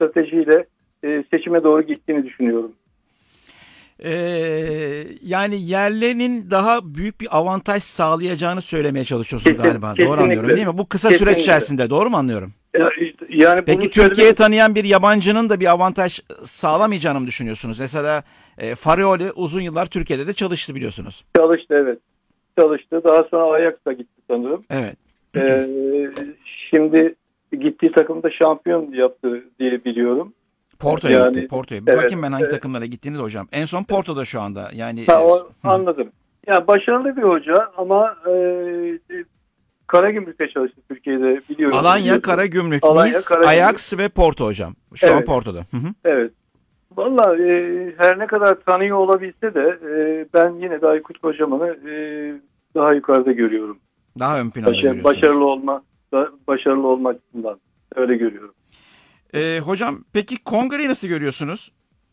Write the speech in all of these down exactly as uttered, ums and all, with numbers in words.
stratejiyle e, seçime doğru gittiğini düşünüyorum. Ee, yani yerlerinin daha büyük bir avantaj sağlayacağını söylemeye çalışıyorsun Kesin, galiba. Doğru kesinlikle. anlıyorum değil mi? Bu kısa Kesinlikle. süreç içerisinde doğru mu anlıyorum? Yani Peki Türkiye'yi söylemek... tanıyan bir yabancının da bir avantaj sağlamayacağını mı düşünüyorsunuz? Mesela e, Farioli uzun yıllar Türkiye'de de çalıştı biliyorsunuz. Çalıştı evet. Çalıştı. Daha sonra Ajax'a gitti sanırım. Evet. Ee, şimdi gittiği takımda şampiyon yaptı diye biliyorum. Porto'ya yani, gitti. Porto'ya. Evet, Bakayım ben hangi evet. takımlara gittiğini de hocam. En son Porto'da şu anda. Yani ha, o, e, anladım. Yani başarılı bir hoca ama e, Karagümrük'te çalıştı Türkiye'de biliyorum. Alanya, Karagümrük, Alanya, Nice, Karagümrük. Ajax ve Porto hocam. Şu evet. an Porto'da. Hı hı. Evet. Vallahi e, her ne kadar tanıyor olabilse de e, ben yine de Aykut Kocaman'ı e, daha yukarıda görüyorum. Daha ön planda Başar, görüyorsunuz. Başarılı olma, başarılı olma açısından öyle görüyorum. E, hocam peki kongreyi nasıl görüyorsunuz?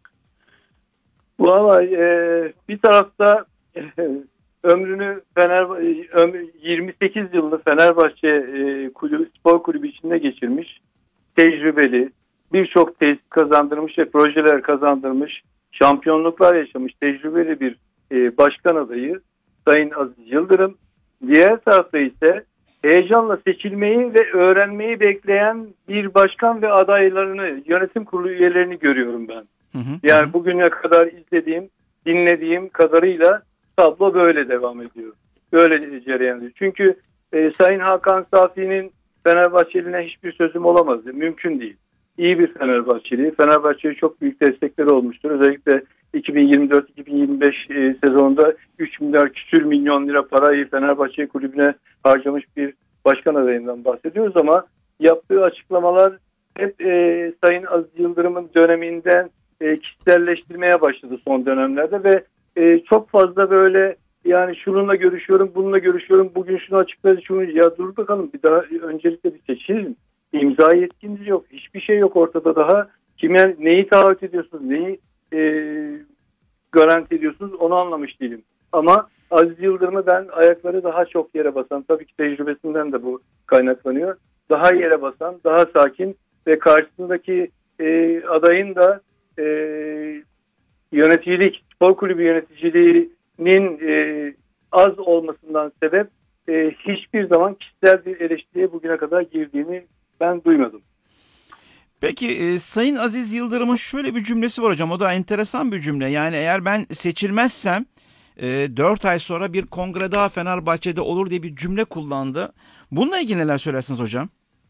Vallahi e, bir tarafta e, ömrünü Fener yirmi sekiz yılını Fenerbahçe e, kulübü, spor kulübü içinde geçirmiş, tecrübeli, birçok tesis kazandırmış ve projeler kazandırmış, şampiyonluklar yaşamış tecrübeli bir e, başkan adayı Sayın Aziz Yıldırım. Diğer tarafta ise heyecanla seçilmeyi ve öğrenmeyi bekleyen bir başkan ve adaylarını, yönetim kurulu üyelerini görüyorum ben. Hı hı, Yani hı. bugüne kadar izlediğim, dinlediğim kadarıyla tablo böyle devam ediyor. Böyle cereyan ediyor. Çünkü e, Sayın Hakan Safi'nin Fenerbahçeli'ne hiçbir sözüm olamazdı. Mümkün değil. İyi bir Fenerbahçeli. Fenerbahçe'ye çok büyük destekleri olmuştur. Özellikle iki bin yirmi dört iki bin yirmi beş e, sezonunda üç milyar küsür milyon lira parayı Fenerbahçe kulübüne harcamış bir başkan adayından bahsediyoruz ama yaptığı açıklamalar hep e, Sayın Aziz Yıldırım'ın döneminden e, kişiselleştirmeye başladı son dönemlerde ve e, çok fazla böyle yani şununla görüşüyorum, bununla görüşüyorum, bugün şunu açıkladı, şunu ya dur bakalım bir daha öncelikle bir seçelim. İmza yetkiniz yok, hiçbir şey yok ortada daha. Kime neyi taahhüt ediyorsunuz, neyi e, garanti ediyorsunuz onu anlamış değilim. Ama Aziz Yıldırım'ı ben ayakları daha çok yere basan, tabii ki tecrübesinden de bu kaynaklanıyor. Daha yere basan, daha sakin ve karşısındaki e, adayın da e, yöneticilik, spor kulübü yöneticiliğinin e, az olmasından sebep e, hiçbir zaman kişisel bir eleştiriye bugüne kadar girdiğini ben duymadım. Peki e, Sayın Aziz Yıldırım'ın şöyle bir cümlesi var hocam. O da enteresan bir cümle. Yani eğer ben seçilmezsem e, dört ay sonra bir kongre daha Fenerbahçe'de olur diye bir cümle kullandı. Bununla ilgili neler söylersiniz hocam?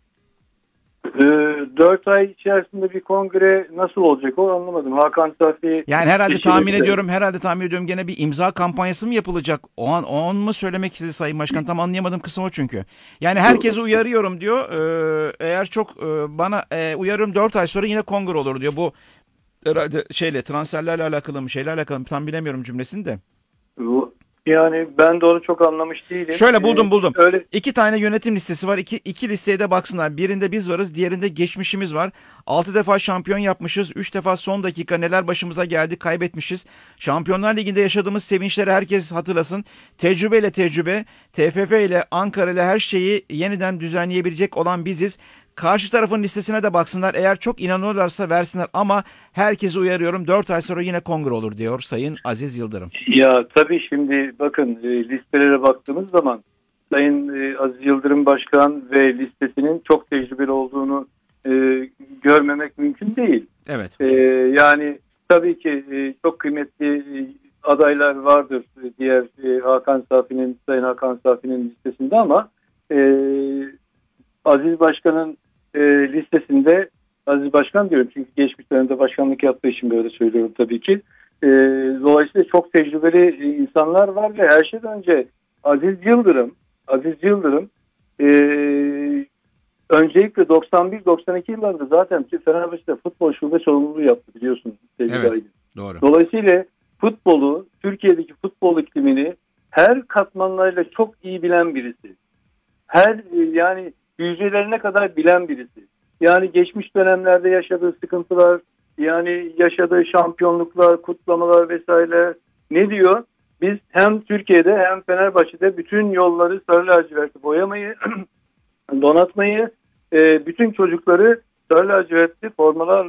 dört ay içerisinde bir kongre nasıl olacak o anlamadım. Hakan Safi... Yani herhalde tahmin ediyorum, herhalde tahmin ediyorum gene bir imza kampanyası mı yapılacak? O an, o an mı söylemek istedi Sayın Başkan? Tam anlayamadığım kısım o çünkü. Yani herkesi uyarıyorum diyor. Ee, eğer çok e, bana e, uyarıyorum dört ay sonra yine kongre olur diyor. Bu herhalde şeyle transferlerle alakalı mı şeylerle alakalı mı tam bilemiyorum cümlesini de. Yani ben de onu çok anlamış değilim. Şöyle buldum buldum. Ee, öyle... İki tane yönetim listesi var. İki, iki listeye de baksınlar. Birinde biz varız. Diğerinde geçmişimiz var. Altı defa şampiyon yapmışız. Üç defa son dakika neler başımıza geldi kaybetmişiz. Şampiyonlar Ligi'nde yaşadığımız sevinçleri herkes hatırlasın. Tecrübeyle tecrübe. T F F ile Ankara ile her şeyi yeniden düzenleyebilecek olan biziz. Karşı tarafın listesine de baksınlar. Eğer çok inanıyorlarsa versinler ama herkesi uyarıyorum dört ay sonra yine kongre olur diyor Sayın Aziz Yıldırım. Ya tabii şimdi bakın listelere baktığımız zaman Sayın Aziz Yıldırım Başkan ve listesinin çok tecrübeli olduğunu e, görmemek mümkün değil. Evet. E, yani tabii ki e, çok kıymetli adaylar vardır diğer e, Hakan Safi'nin, Sayın Hakan Safi'nin listesinde ama e, Aziz Başkan'ın e, listesinde Aziz Başkan diyorum çünkü geçmiş dönemde başkanlık yaptığı için böyle söylüyorum tabii ki. E, dolayısıyla çok tecrübeli insanlar var ve her şeyden önce Aziz Yıldırım Aziz Yıldırım e, öncelikle doksan bir doksan iki yıllarında zaten Fenerbahçe'de futbol şube sorumluluğu yaptı biliyorsun. Evet, doğru. Dolayısıyla futbolu, Türkiye'deki futbol iklimini her katmanlarıyla çok iyi bilen birisi. Her yani hücrelerine kadar bilen birisi. Yani geçmiş dönemlerde yaşadığı sıkıntılar, yani yaşadığı şampiyonluklar, kutlamalar vesaire ne diyor? Biz hem Türkiye'de hem Fenerbahçe'de bütün yolları sarı lacivertli boyamayı, donatmayı, bütün çocukları sarı lacivertli formalarla